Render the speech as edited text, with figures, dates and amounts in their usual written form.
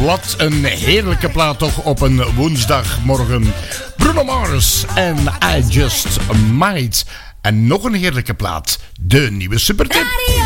Wat een heerlijke plaat toch op een woensdagmorgen. Bruno Mars en I Just Might. En nog een heerlijke plaat. De nieuwe Supertip.